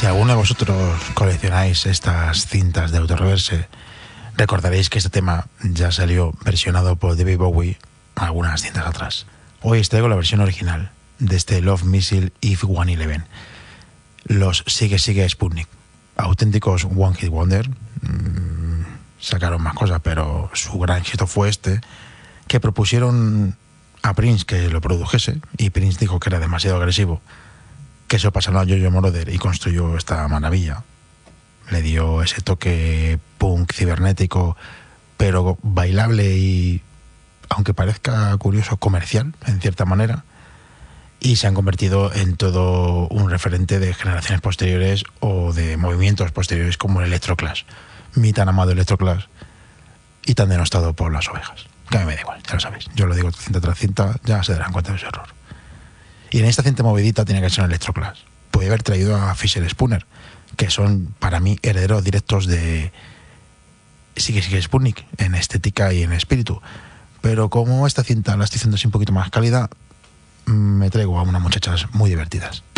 Si alguno de vosotros coleccionáis estas cintas de Autoreverse, recordaréis que este tema ya salió versionado por David Bowie algunas cintas atrás. Hoy os traigo la versión original de este Love Missile If 111. Los Sigue Sigue Sputnik, auténticos One Hit Wonder. Sacaron más cosas, pero su gran éxito fue este, que propusieron a Prince que lo produjese, y Prince dijo que era demasiado agresivo, que eso pasaron a Jojo Moroder y construyó esta maravilla. Le dio ese toque punk cibernético, pero bailable y, aunque parezca curioso, comercial en cierta manera, y se han convertido en todo un referente de generaciones posteriores o de movimientos posteriores como el Electroclash, mi tan amado Electroclash y tan denostado por las ovejas. Que a mí me da igual, ya lo sabéis, yo lo digo cinta tras cinta, ya se darán cuenta de su error. Y en esta cinta movidita tiene que ser un Electroclash. Podría haber traído a Fisher Spooner, que son para mí herederos directos de Sigue Sigue Sputnik en estética y en espíritu, pero como esta cinta la estoy haciendo así un poquito más cálida, me traigo a unas muchachas muy divertidas.